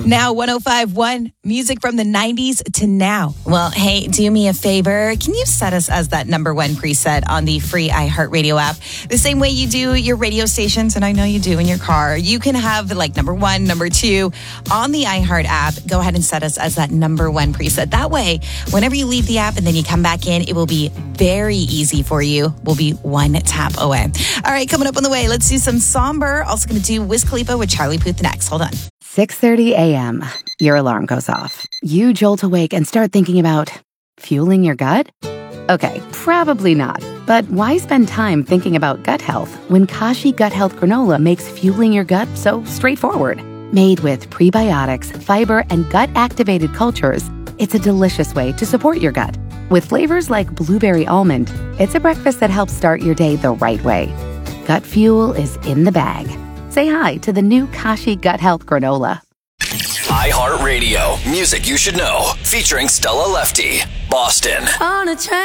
Now 105.1, music from the 90s to now. Well, hey, do me a favor. Can you set us as that number one preset on the free iHeartRadio app? The same way you do your radio stations, and I know you do in your car. You can have like number one, number two on the iHeart app. Go ahead and set us as that number one preset. That way, whenever you leave the app and then you come back in, it will be very easy for you. We'll be one tap away. All right, coming up on the way, let's do some somber. Also going to do Wiz Khalifa with Charlie Puth next. Hold on. 6:30 a.m. Your alarm goes off. You jolt awake and start thinking about fueling your gut? Okay, probably not. But why spend time thinking about gut health when Kashi Gut Health Granola makes fueling your gut so straightforward? Made with prebiotics, fiber, and gut-activated cultures, it's a delicious way to support your gut. With flavors like blueberry almond, it's a breakfast that helps start your day the right way. Gut fuel is in the bag. Say hi to the new Kashi Gut Health Granola. iHeartRadio, music you should know, featuring Stella Lefty, Boston. On a train.